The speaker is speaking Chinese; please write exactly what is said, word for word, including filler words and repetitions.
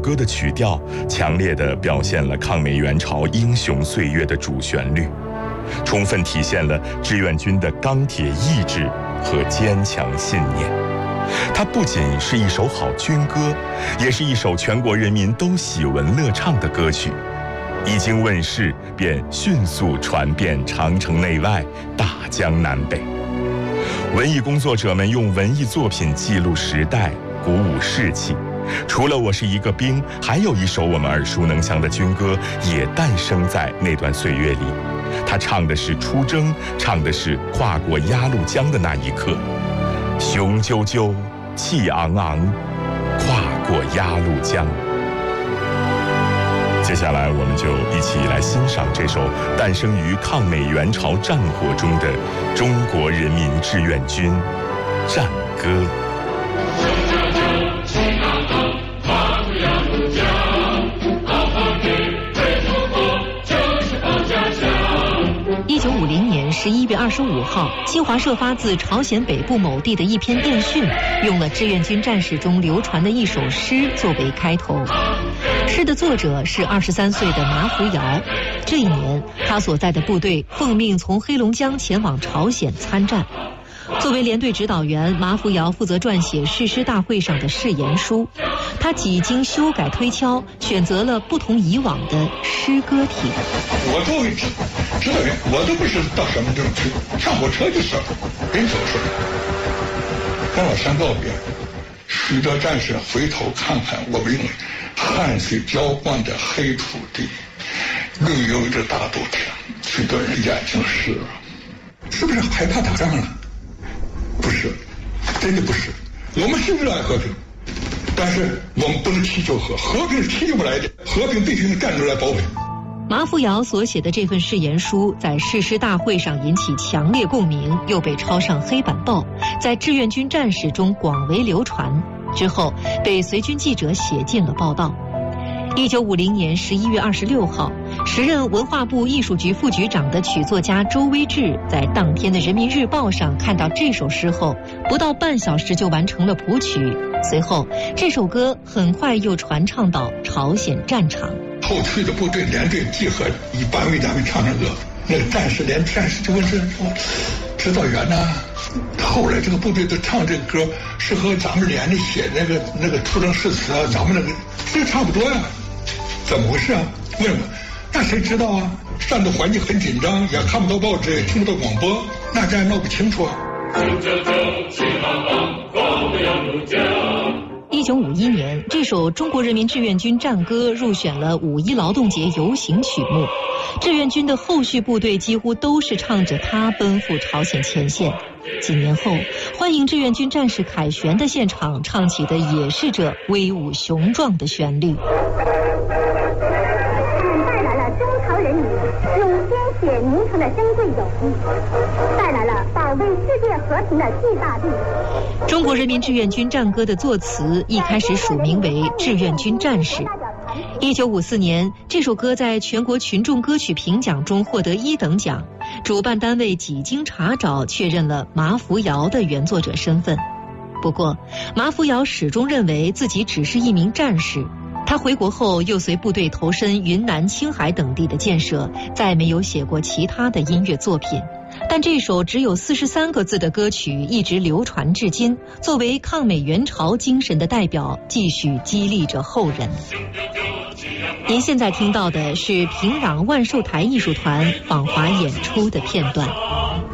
歌的曲调强烈地表现了抗美援朝英雄岁月的主旋律，充分体现了志愿军的钢铁意志和坚强信念。它不仅是一首好军歌，也是一首全国人民都喜闻乐唱的歌曲。一经问世，便迅速传遍长城内外、大江南北。文艺工作者们用文艺作品记录时代，鼓舞士气。除了我是一个兵，还有一首我们耳熟能详的军歌也诞生在那段岁月里。它唱的是出征，唱的是跨过鸭绿江的那一刻。雄赳赳，气昂昂，跨过鸭绿江。接下来我们就一起来欣赏这首诞生于抗美援朝战火中的中国人民志愿军战歌。 一九五零年十一月二十五号，新华社发自朝鲜北部某地的一篇电讯，用了志愿军战士中流传的一首诗作为开头。诗的作者是二十三岁的马福尧。这一年，他所在的部队奉命从黑龙江前往朝鲜参战。作为连队指导员，马福尧负责撰写誓师大会上的誓言书。他几经修改推敲，选择了不同以往的诗歌体。 我作为指指导员，我都不是到什么地方去，上火车就是了，临走时跟老乡告别，许多战士回头看看我们汗水浇灌的黑土地，绿油油的大豆田，许多人眼睛湿了，是不是害怕打仗了？不是，真的不是。我们是热爱和平，但是我们不能祈求和和平是祈求不来的，和平必须用战斗来保卫。 马福尧所写的这份誓言书在誓师大会上引起强烈共鸣，又被抄上黑板报，在志愿军战士中广为流传。之后被随军记者写进了报道。一九五零年十一月二十六号，时任文化部艺术局副局长的曲作家周威志在当天的《人民日报》上看到这首诗后，不到半小时就完成了谱曲。随后，这首歌很快又传唱到朝鲜战场。 后去的部队连队集合，以班为单位唱唱歌。那个战士连战士就问是说，指导员呐、啊。后来这个部队都唱这个歌，是和咱们连着写那个那个出征誓词啊，咱们那个这差不多呀、啊。怎么回事啊？问我，那谁知道啊？战斗环境很紧张，也看不到报纸，也听不到广播，那这样闹不清楚啊。 一九五一年，这首中国人民志愿军战歌入选了五一劳动节游行曲目。志愿军的后续部队几乎都是唱着它奔赴朝鲜前线。几年后，欢迎志愿军战士凯旋的现场唱起的也是这威武雄壮的旋律。 带来了中朝人民用鲜血凝成的珍贵友谊，带来了保卫世界和平的巨大力量。 中国人民志愿军战歌的作词一开始署名为志愿军战士。一九五四年，这首歌在全国群众歌曲评奖中获得一等奖，主办单位几经查找，确认了马福尧的原作者身份。不过，马福尧始终认为自己只是一名战士。他回国后又随部队投身云南、青海等地的建设，再没有写过其他的音乐作品。但这首只有四十三个字的歌曲一直流传至今，作为抗美援朝精神的代表，继续激励着后人。您现在听到的是平壤万寿台艺术团访华演出的片段。